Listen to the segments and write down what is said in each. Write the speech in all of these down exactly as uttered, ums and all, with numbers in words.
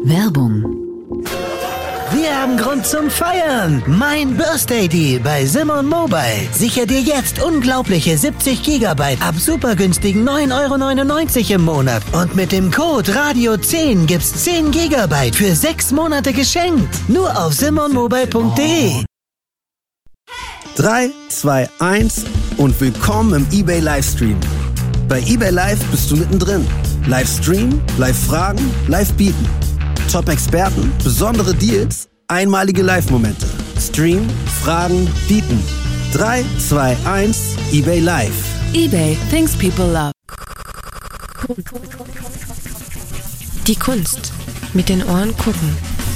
Werbung. Wir haben Grund zum Feiern. Mein Birthday Deal bei Simon Mobile. Sicher dir jetzt unglaubliche siebzig Gigabyte ab super günstigen neun Euro neunundneunzig im Monat. Und mit dem Code Radio zehn gibt's zehn Gigabyte für sechs Monate geschenkt. Nur auf simon mobile punkt de. drei, zwei, eins und willkommen im eBay Livestream. Bei eBay Live bist du mittendrin. Livestream, Live-Fragen, Live-Bieten. Top-Experten, besondere Deals, einmalige Live-Momente. Stream, Fragen, Bieten. drei, zwei, eins, eBay Live. eBay, things people love. Die Kunst. Mit den Ohren gucken.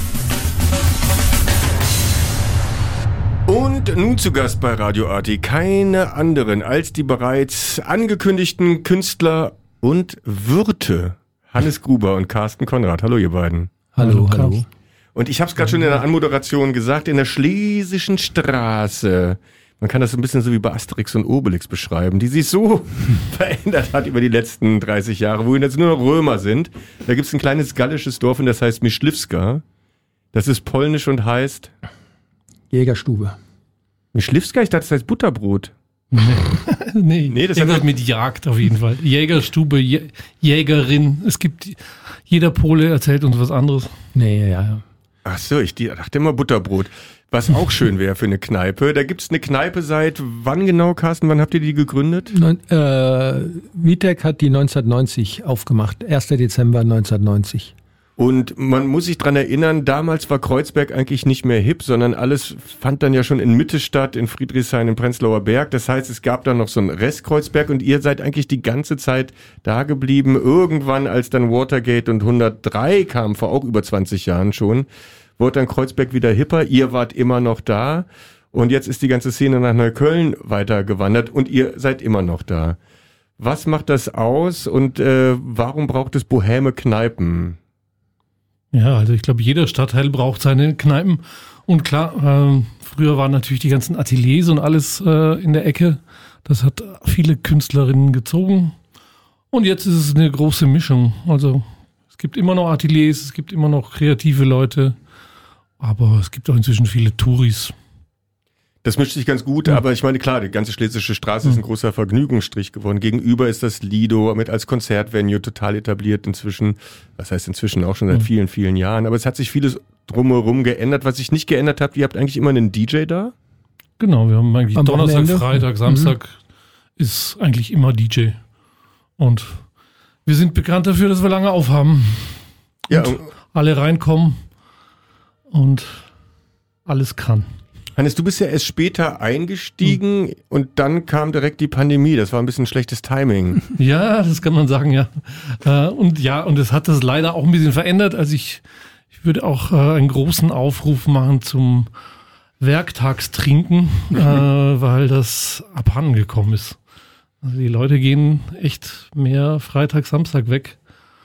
Und nun zu Gast bei Radio Arti keine anderen als die bereits angekündigten Künstler und Wirte. Hannes Gruber und Carsten Konrad. Hallo ihr beiden. Hallo, hallo. hallo. Und ich habe es gerade schon in der Anmoderation gesagt, in der Schlesischen Straße, man kann das so ein bisschen so wie bei Asterix und Obelix beschreiben, die sich so verändert hat über die letzten dreißig Jahre, wo jetzt nur noch Römer sind. Da gibt's ein kleines gallisches Dorf und das heißt Myśliwska. Das ist polnisch und heißt... Jägerstube. Myśliwska? Ich dachte, das heißt Butterbrot. nee, nee, das irgendwas mit Jagd auf jeden Fall. Jägerstube, Jä- Jägerin. Es gibt, jeder Pole erzählt uns was anderes. Nee, ja, ja. Ach so, ich dachte immer Butterbrot. Was auch schön wäre für eine Kneipe. Da gibt's eine Kneipe seit wann genau, Carsten? Wann habt ihr die gegründet? Neun, äh, Vitek hat die neunzehnhundertneunzig aufgemacht. erster Dezember neunzehnhundertneunzig. Und man muss sich dran erinnern, damals war Kreuzberg eigentlich nicht mehr hip, sondern alles fand dann ja schon in Mitte statt, in Friedrichshain, in Prenzlauer Berg. Das heißt, es gab dann noch so einen Rest Kreuzberg und ihr seid eigentlich die ganze Zeit da geblieben. Irgendwann, als dann Watergate und hundertdrei kam, vor auch über zwanzig Jahren schon, wurde dann Kreuzberg wieder hipper. Ihr wart immer noch da und jetzt ist die ganze Szene nach Neukölln weitergewandert und ihr seid immer noch da. Was macht das aus und äh, warum braucht es bohème Kneipen? Ja, also ich glaube, jeder Stadtteil braucht seine Kneipen. Und klar, äh, früher waren natürlich die ganzen Ateliers und alles äh, in der Ecke. Das hat viele Künstlerinnen gezogen. Und jetzt ist es eine große Mischung. Also es gibt immer noch Ateliers, es gibt immer noch kreative Leute. Aber es gibt auch inzwischen viele Touris. Das mischt sich ganz gut, ja. Aber ich meine, klar, die ganze Schlesische Straße ist ein großer Vergnügungsstrich geworden. Gegenüber ist das Lido mit als Konzertvenue total etabliert inzwischen. Das heißt inzwischen auch schon seit vielen, vielen Jahren. Aber es hat sich vieles drumherum geändert. Was sich nicht geändert hat, ihr habt eigentlich immer einen D J da? Genau, wir haben eigentlich Am Donnerstag, Wochenende? Freitag, Samstag mhm. ist eigentlich immer D J. Und wir sind bekannt dafür, dass wir lange aufhaben. Ja, und alle reinkommen und alles kann. Hannes, du bist ja erst später eingestiegen mhm. und dann kam direkt die Pandemie. Das war ein bisschen schlechtes Timing. Ja, das kann man sagen, ja. Und ja, und es hat das leider auch ein bisschen verändert. Also ich, ich würde auch einen großen Aufruf machen zum Werktagstrinken, mhm. äh, weil das abhanden gekommen ist. Also die Leute gehen echt mehr Freitag, Samstag weg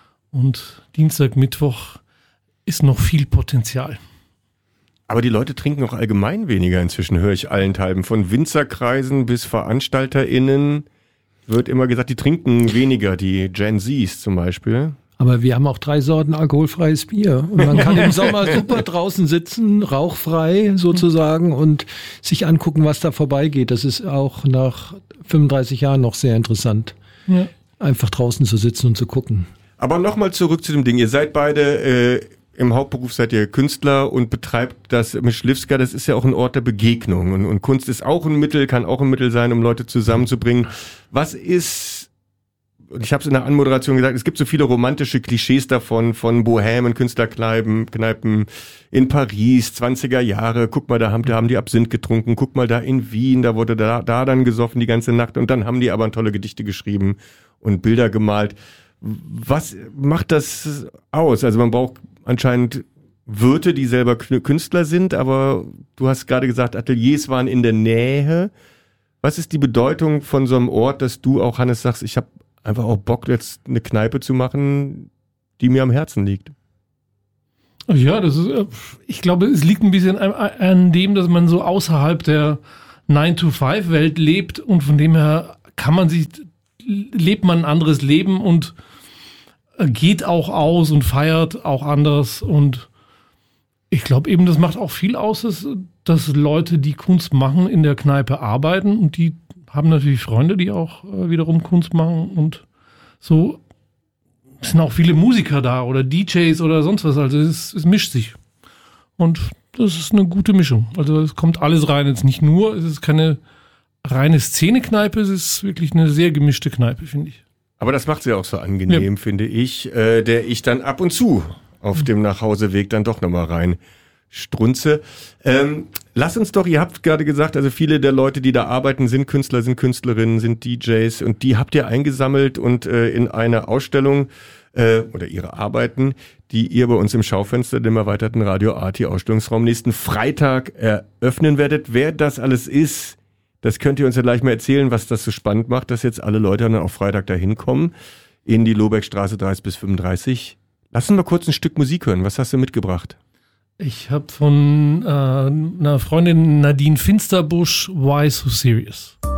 und Dienstag, Mittwoch ist noch viel Potenzial. Aber die Leute trinken auch allgemein weniger inzwischen, höre ich allenthalben. Von Winzerkreisen bis VeranstalterInnen wird immer gesagt, die trinken weniger, die Gen Zs zum Beispiel. Aber wir haben auch drei Sorten alkoholfreies Bier. Und man kann im Sommer super draußen sitzen, rauchfrei sozusagen, und sich angucken, was da vorbeigeht. Das ist auch nach fünfunddreißig Jahren noch sehr interessant, ja. Einfach draußen zu sitzen und zu gucken. Aber nochmal zurück zu dem Ding. Ihr seid beide... Äh, Im Hauptberuf seid ihr Künstler und betreibt das Myśliwska. Das ist ja auch ein Ort der Begegnung. Und, und Kunst ist auch ein Mittel, kann auch ein Mittel sein, um Leute zusammenzubringen. Was ist, und ich habe es in der Anmoderation gesagt, es gibt so viele romantische Klischees davon, von Bohèmen, Künstlerkneipen Kneipen in Paris, zwanziger Jahre. Guck mal, da haben, da haben die Absinth getrunken. Guck mal, da in Wien, da wurde da, da dann gesoffen die ganze Nacht. Und dann haben die aber tolle Gedichte geschrieben und Bilder gemalt. Was macht das aus? Also man braucht anscheinend Wirte, die selber Künstler sind, aber du hast gerade gesagt, Ateliers waren in der Nähe. Was ist die Bedeutung von so einem Ort, dass du auch, Hannes, sagst, ich habe einfach auch Bock, jetzt eine Kneipe zu machen, die mir am Herzen liegt? Ja, das ist, ich glaube, es liegt ein bisschen an, an dem, dass man so außerhalb der nine to five Welt lebt und von dem her kann man sich, lebt man ein anderes Leben und geht auch aus und feiert auch anders. Und ich glaube eben, das macht auch viel aus, dass, dass Leute, die Kunst machen, in der Kneipe arbeiten. Und die haben natürlich Freunde, die auch äh, wiederum Kunst machen. Und so sind auch viele Musiker da oder D Js oder sonst was. Also es, es mischt sich. Und das ist eine gute Mischung. Also es kommt alles rein. Jetzt nicht nur, es ist keine reine Szene-Kneipe, es ist wirklich eine sehr gemischte Kneipe, finde ich. Aber das macht sie auch so angenehm, ja. finde ich, äh, der ich dann ab und zu auf dem Nachhauseweg dann doch nochmal rein strunze. Ähm, lass uns doch, ihr habt gerade gesagt, also viele der Leute, die da arbeiten, sind Künstler, sind Künstlerinnen, sind D Js und die habt ihr eingesammelt und äh, in eine Ausstellung äh, oder ihre Arbeiten, die ihr bei uns im Schaufenster dem erweiterten Radio Arti Ausstellungsraum nächsten Freitag eröffnen werdet. Wer das alles ist, das könnt ihr uns ja gleich mal erzählen, was das so spannend macht, dass jetzt alle Leute dann auch Freitag da hinkommen in die Lohbergstraße dreißig bis fünfunddreißig. Lass uns mal kurz ein Stück Musik hören. Was hast du mitgebracht? Ich habe von äh, einer Freundin Nadine Finsterbusch Why So Serious.